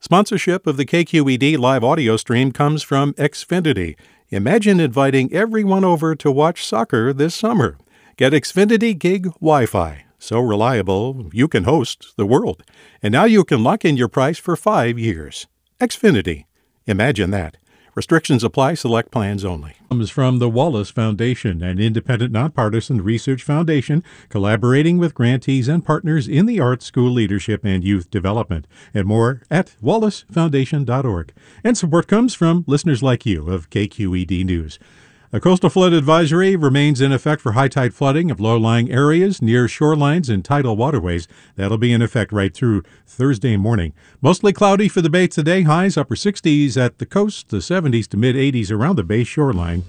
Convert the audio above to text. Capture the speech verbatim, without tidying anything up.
Sponsorship of the K Q E D live audio stream comes from Xfinity. Imagine inviting everyone over to watch soccer this summer. Get Xfinity Gig Wi-Fi. So reliable, you can host the world. And now you can lock in your price for five years. Xfinity. Imagine that. Restrictions apply. Select plans only. Comes from the Wallace Foundation, an independent, nonpartisan research foundation collaborating with grantees and partners in the arts, school leadership, and youth development. And more at wallace foundation dot org. And support comes from listeners like you of K Q E D News. A coastal flood advisory remains in effect for high-tide flooding of low-lying areas near shorelines and tidal waterways. That'll be in effect right through Thursday morning. Mostly cloudy for the bay today. Highs upper sixties at the coast, the seventies to mid-eighties around the bay shoreline.